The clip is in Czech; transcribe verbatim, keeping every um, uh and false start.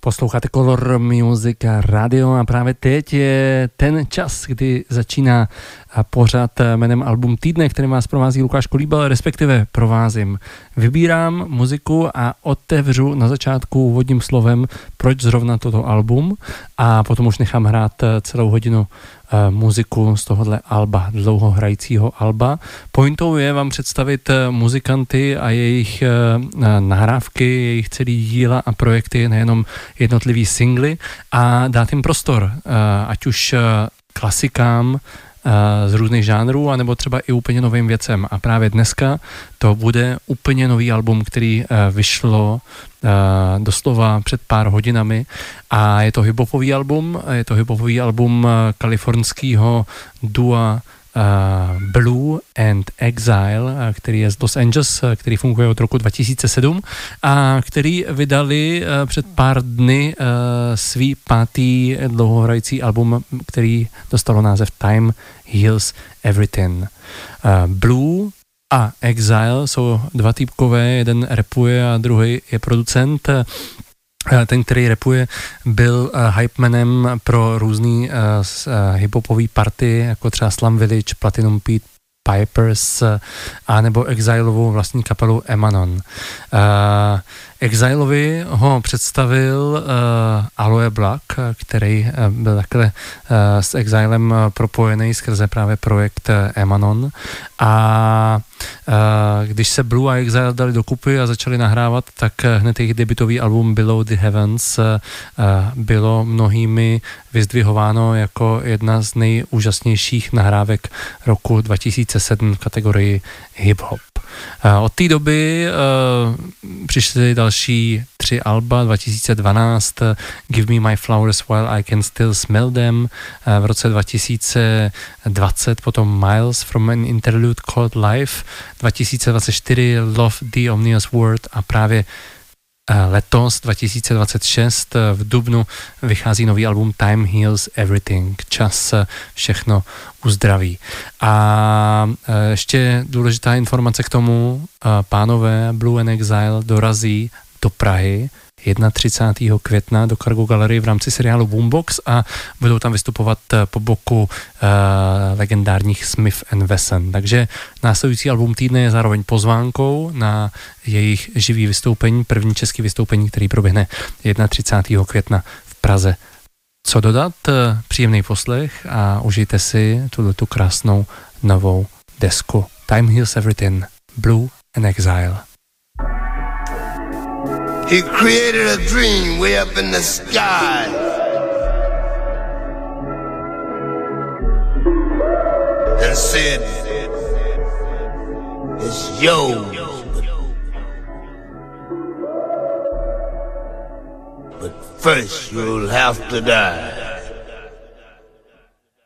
Posloucháte Color Music Radio a právě teď je ten čas, kdy začíná pořad jménem Album týdne, který vás provází Lukáš Kolíbal, respektive provázím. Vybírám muziku a otevřu na začátku úvodním slovem, proč zrovna toto album, a potom už nechám hrát celou hodinu muziku z tohohle alba, dlouhohrajícího alba. Pointou je vám představit muzikanty a jejich nahrávky, jejich celý díla a projekty, nejenom jednotlivý singly, a dát jim prostor, ať už klasikám z různých žánrů, anebo třeba i úplně novým věcem. A právě dneska to bude úplně nový album, který vyšlo doslova před pár hodinami, a je to hiphopový album, je to hiphopový album kalifornského dua Uh, Blue and Exile, uh, který je z Los Angeles, uh, který funguje od roku dva tisíce sedm a který vydali uh, před pár dny uh, svý pátý dlouhohrající album, který dostalo název Time Heals Everything. Uh, Blue a Exile jsou dva týpkové, jeden rapuje a druhý je producent. Ten, který rapuje, byl uh, hypemanem pro různý uh, uh, hiphopový party, jako třeba Slum Village, Platinum Pete Pipers, uh, a nebo Exilovou vlastní kapelu Emanon. Uh, Exilovi ho představil uh, Aloe Black, který uh, byl takhle uh, s Exilem uh, propojený skrze právě projekt uh, Emanon. A uh, když se Blue a Exile dali dokupy a začali nahrávat, tak uh, hned jejich debutový album Below the Heavens uh, bylo mnohými vyzdvihováno jako jedna z nejúžasnějších nahrávek roku dva tisíce sedm v kategorii hip-hop. Uh, od té doby uh, přišly další tři alba, dva tisíce dvanáct uh, Give Me My Flowers While I Can Still Smell Them, uh, v roce dva tisíce dvacet potom Miles From an Interlude Called Life, dva tisíce dvacet čtyři Love the Omnious Word, a právě letos dva tisíce dvacet šest v dubnu vychází nový album Time Heals Everything. Čas všechno uzdraví. A ještě důležitá informace k tomu, pánové Blue and Exile dorazí do Prahy třicátého prvního května do Cargo Gallery v rámci seriálu Boombox a budou tam vystupovat po boku uh, legendárních Smith and Wesson. Takže následující album týdne je zároveň pozvánkou na jejich živý vystoupení, první český vystoupení, který proběhne třicátého prvního května v Praze. Co dodat? Příjemný poslech a užijte si tuto krásnou novou desku. Time Heals Everything, Blue and Exile. He created a dream way up in the sky. And said, it's yours. But first you'll have to die.